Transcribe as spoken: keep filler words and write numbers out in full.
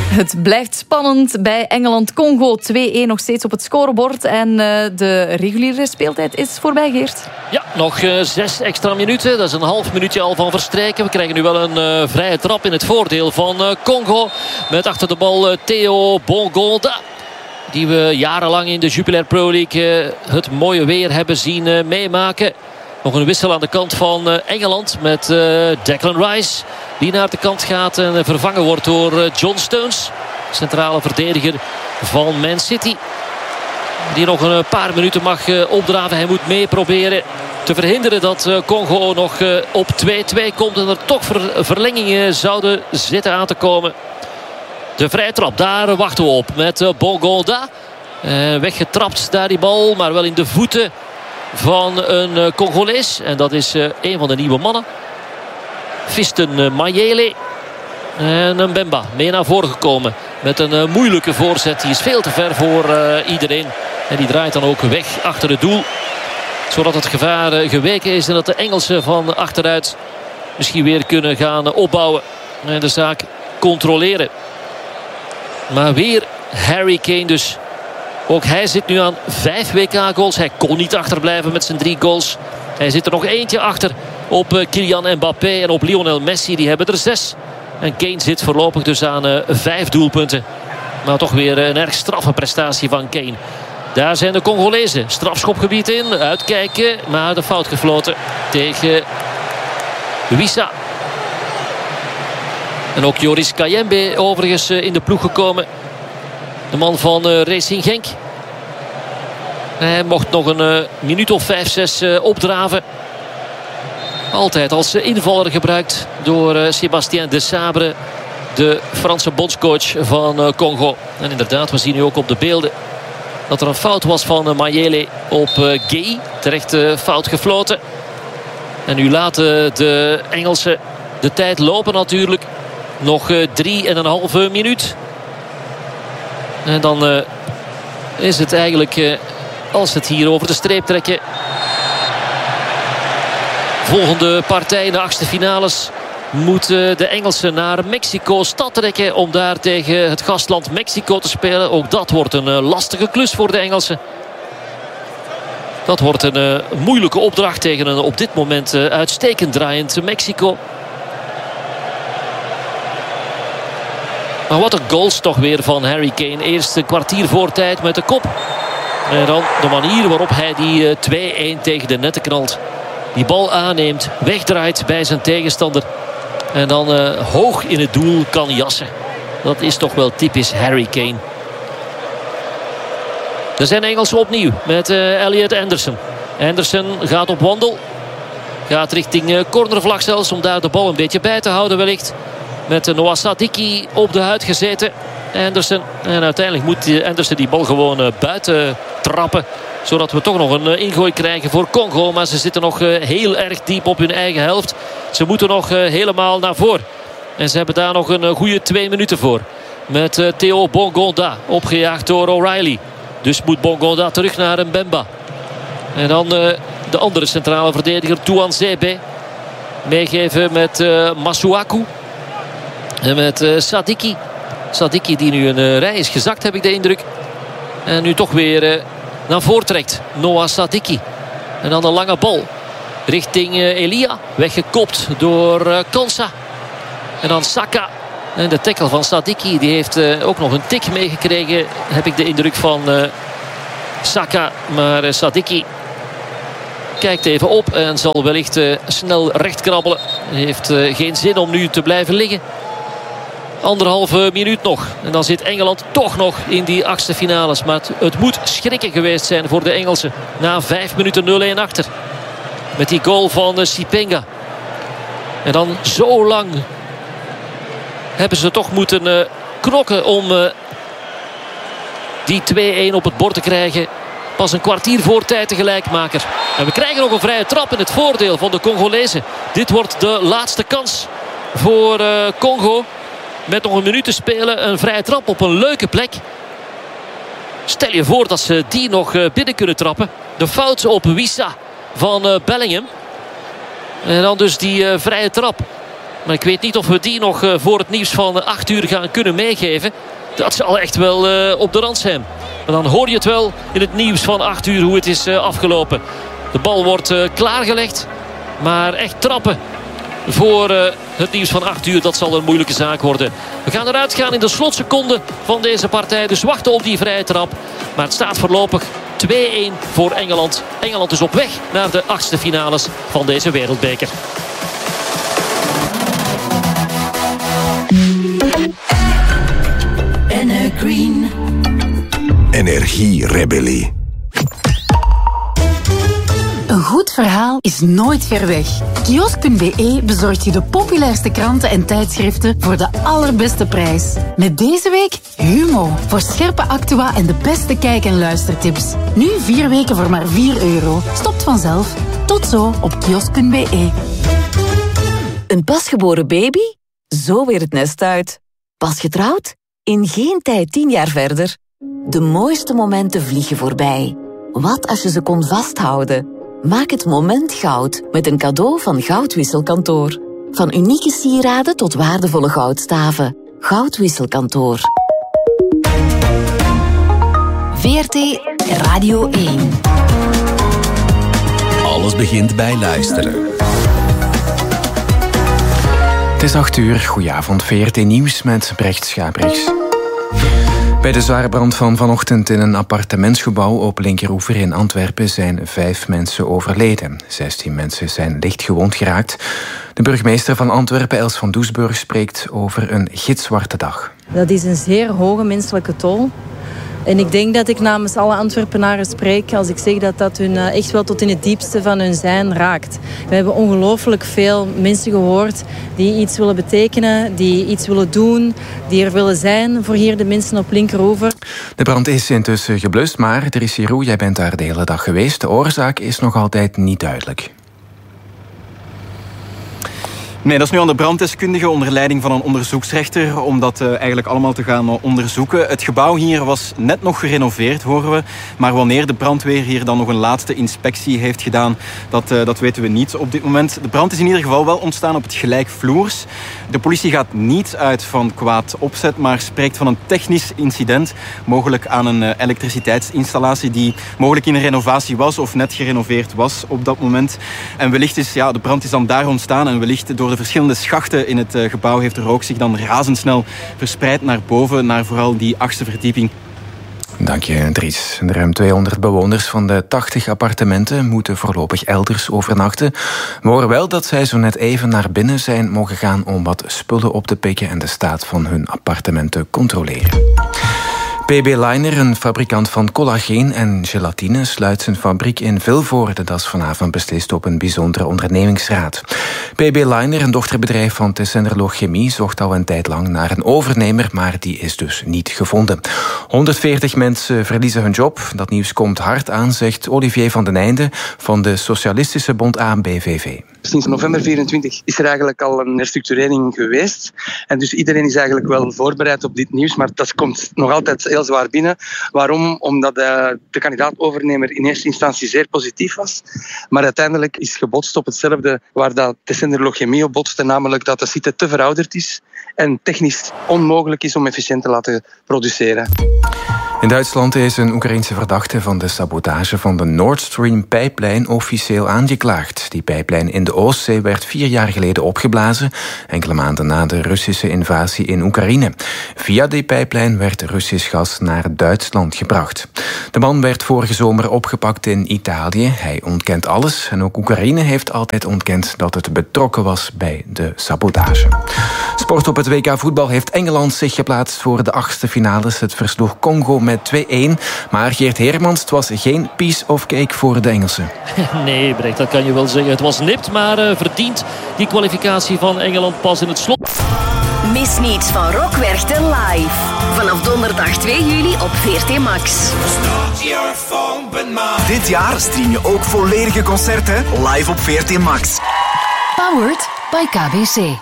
Het blijft spannend bij Engeland-Congo. twee-een nog steeds op het scorebord. En uh, de reguliere speeltijd is voorbij, Geert. Ja, nog uh, zes extra minuten. Dat is een half minuutje al van verstrijken. We krijgen nu wel een uh, vrije trap in het voordeel van uh, Congo. Met achter de bal uh, Theo Bongonda. Die we jarenlang in de Jupiler Pro League uh, het mooie weer hebben zien uh, meemaken. Nog een wissel aan de kant van uh, Engeland met uh, Declan Rice. Die naar de kant gaat en uh, vervangen wordt door uh, John Stones. Centrale verdediger van Man City. Die nog een paar minuten mag uh, opdraven. Hij moet mee proberen te verhinderen dat uh, Congo nog uh, op twee-twee komt. En er toch ver verlengingen zouden zitten aan te komen. De vrije trap, daar wachten we op met uh, Bongonda. Uh, weggetrapt daar die bal, maar wel in de voeten van een uh, Congolees. En dat is uh, een van de nieuwe mannen. Fiston uh, Mayele. En een Mbemba mee naar voren gekomen. Met een uh, moeilijke voorzet. Die is veel te ver voor uh, iedereen. En die draait dan ook weg achter het doel. Zodat het gevaar uh, geweken is. En dat de Engelsen van achteruit misschien weer kunnen gaan uh, opbouwen. En de zaak controleren. Maar weer Harry Kane dus. Ook hij zit nu aan vijf W K-goals. Hij kon niet achterblijven met zijn drie goals. Hij zit er nog eentje achter op uh, Kylian Mbappé en op Lionel Messi. Die hebben er zes. En Kane zit voorlopig dus aan uh, vijf doelpunten. Maar toch weer uh, een erg straffe prestatie van Kane. Daar zijn de Congolezen. Strafschopgebied in. Uitkijken. Maar de fout gefloten tegen Wissa. En ook Joris Kayembe overigens uh, in de ploeg gekomen. De man van uh, Racing Genk. Hij mocht nog een uh, minuut of vijf, zes uh, opdraven. Altijd als uh, invaller gebruikt door uh, Sébastien Desabre. De Franse bondscoach van uh, Congo. En inderdaad, we zien nu ook op de beelden dat er een fout was van uh, Mayele op uh, Gay. Terecht uh, fout gefloten. En nu laten de Engelsen de tijd lopen natuurlijk. Nog uh, drie en een halve minuut. En dan uh, is het eigenlijk, uh, als het hier over de streep trekken. Volgende partij in de achtste finales moeten de Engelsen naar Mexico-stad trekken. Om daar tegen het gastland Mexico te spelen. Ook dat wordt een uh, lastige klus voor de Engelsen. Dat wordt een uh, moeilijke opdracht tegen een op dit moment uh, uitstekend draaiend Mexico. Maar wat een goals toch weer van Harry Kane. Eerst een kwartier voor tijd met de kop. En dan de manier waarop hij die twee-een tegen de netten knalt. Die bal aanneemt, wegdraait bij zijn tegenstander. En dan uh, hoog in het doel kan jassen. Dat is toch wel typisch Harry Kane. Er zijn Engelsen opnieuw met uh, Elliot Anderson. Anderson gaat op wandel. Gaat richting uh, cornervlag zelfs om daar de bal een beetje bij te houden wellicht. Met Noah Sadiki op de huid gezeten. Anderson. En uiteindelijk moet Anderson die bal gewoon uh, buiten trappen. Zodat we toch nog een uh, ingooi krijgen voor Congo. Maar ze zitten nog uh, heel erg diep op hun eigen helft. Ze moeten nog uh, helemaal naar voren. En ze hebben daar nog een uh, goede twee minuten voor. Met uh, Theo Bongonda. Opgejaagd door O'Reilly. Dus moet Bongonda terug naar Mbemba. En dan uh, de andere centrale verdediger Tuanzebe. Meegeven met uh, Masuaku. En met uh, Sadiki. Sadiki die nu een uh, rij is gezakt, heb ik de indruk. En nu toch weer uh, naar voren trekt. Noah Sadiki. En dan een lange bal. Richting uh, Elia. Weggekopt door uh, Konsa. En dan Saka. En de tackle van Sadiki. Die heeft uh, ook nog een tik meegekregen. Heb ik de indruk van uh, Saka. Maar uh, Sadiki kijkt even op. En zal wellicht uh, snel recht krabbelen. Heeft uh, geen zin om nu te blijven liggen. Anderhalve minuut nog. En dan zit Engeland toch nog in die achtste finales. Maar het, het moet schrikken geweest zijn voor de Engelsen. Na vijf minuten nul-een achter. Met die goal van uh, Sipenga. En dan zo lang hebben ze toch moeten uh, knokken om uh, die twee-een op het bord te krijgen. Pas een kwartier voor tijd de gelijkmaker. En we krijgen nog een vrije trap in het voordeel van de Congolezen. Dit wordt de laatste kans voor uh, Congo. Met nog een minuut te spelen. Een vrije trap op een leuke plek. Stel je voor dat ze die nog binnen kunnen trappen. De fout op Wissa van Bellingham. En dan dus die vrije trap. Maar ik weet niet of we die nog uh, voor het nieuws van acht uur gaan kunnen meegeven. Dat zal echt wel uh, op de rand zijn. Maar dan hoor je het wel in het nieuws van acht uur hoe het is uh, afgelopen. De bal wordt uh, klaargelegd. Maar echt trappen voor uh, het nieuws van acht uur, dat zal een moeilijke zaak worden. We gaan eruit gaan in de slotseconde van deze partij. Dus wachten op die vrije trap. Maar het staat voorlopig twee-een voor Engeland. Engeland is op weg naar de achtste finales van deze wereldbeker. Green. Energierebellie. Een goed verhaal is nooit ver weg. Kiosk punt b e bezorgt je de populairste kranten en tijdschriften voor de allerbeste prijs. Met deze week Humo, voor scherpe actua en de beste kijk- en luistertips. Nu vier weken voor maar vier euro. Stopt vanzelf. Tot zo op kiosk punt b e. Een pasgeboren baby? Zo weer het nest uit. Pas getrouwd? In geen tijd tien jaar verder. De mooiste momenten vliegen voorbij. Wat als je ze kon vasthouden? Maak het moment goud met een cadeau van Goudwisselkantoor. Van unieke sieraden tot waardevolle goudstaven. Goudwisselkantoor. V R T Radio één. Alles begint bij luisteren. Het is acht uur. Goedenavond, V R T Nieuws met Brecht Schabrichs. Bij de zware brand van vanochtend in een appartementsgebouw op Linkeroever in Antwerpen zijn vijf mensen overleden. Zestien mensen zijn licht gewond geraakt. De burgemeester van Antwerpen, Els van Doesburg, spreekt over een gitzwarte dag. Dat is een zeer hoge menselijke tol. En ik denk dat ik namens alle Antwerpenaren spreek als ik zeg dat dat hun echt wel tot in het diepste van hun zijn raakt. We hebben ongelooflijk veel mensen gehoord die iets willen betekenen, die iets willen doen, die er willen zijn voor hier de mensen op Linkeroever. De brand is intussen geblust, maar Drissi Roux, jij bent daar de hele dag geweest. De oorzaak is nog altijd niet duidelijk. Nee, dat is nu aan de branddeskundige onder leiding van een onderzoeksrechter om dat uh, eigenlijk allemaal te gaan uh, onderzoeken. Het gebouw hier was net nog gerenoveerd, horen we. Maar wanneer de brandweer hier dan nog een laatste inspectie heeft gedaan, dat, uh, dat weten we niet op dit moment. De brand is in ieder geval wel ontstaan op het gelijkvloers. De politie gaat niet uit van kwaad opzet, maar spreekt van een technisch incident. Mogelijk aan een uh, elektriciteitsinstallatie die mogelijk in een renovatie was of net gerenoveerd was op dat moment. En wellicht is ja, de brand is dan daar ontstaan en wellicht door de verschillende schachten in het uh, gebouw heeft de rook zich dan razendsnel verspreid naar boven, naar vooral die achtste verdieping. Dank je, Dries. De ruim tweehonderd bewoners van de tachtig appartementen moeten voorlopig elders overnachten. We horen wel dat zij zo net even naar binnen zijn mogen gaan om wat spullen op te pikken en de staat van hun appartement te controleren. P B Leiner, een fabrikant van collageen en gelatine, sluit zijn fabriek in Vilvoorde. Dat is vanavond beslist op een bijzondere ondernemingsraad. P B Leiner, een dochterbedrijf van Tessenderlo Chemie, zocht al een tijd lang naar een overnemer, maar die is dus niet gevonden. honderdveertig mensen verliezen hun job. Dat nieuws komt hard aan, zegt Olivier van den Einde van de Socialistische Bond A B V V. Sinds november vierentwintig is er eigenlijk al een herstructurering geweest. En dus iedereen is eigenlijk wel voorbereid op dit nieuws, maar dat komt nog altijd heel zwaar binnen. Waarom? Omdat de, de kandidaat-overnemer in eerste instantie zeer positief was, maar uiteindelijk is gebotst op hetzelfde waar dat Tessenderlo Chemie op botste, namelijk dat de site te verouderd is en technisch onmogelijk is om efficiënt te laten produceren. In Duitsland is een Oekraïense verdachte van de sabotage van de Nord Stream-pijplijn officieel aangeklaagd. Die pijplijn in de Oostzee werd vier jaar geleden opgeblazen, enkele maanden na de Russische invasie in Oekraïne. Via die pijplijn werd Russisch gas naar Duitsland gebracht. De man werd vorige zomer opgepakt in Italië. Hij ontkent alles en ook Oekraïne heeft altijd ontkend dat het betrokken was bij de sabotage. Sport op het W K voetbal heeft Engeland zich geplaatst voor de achtste finales. Het versloeg Congo met twee-een. Maar Geert Heermans, het was geen piece of cake voor de Engelsen. Nee, Brecht, dat kan je wel zeggen. Het was nipt, maar uh, verdient die kwalificatie van Engeland pas in het slot. Mis niets van Rock Werchter live. Vanaf donderdag twee juli op V R T Max. Dit jaar stream je ook volledige concerten live op V R T Max. Powered by K B C.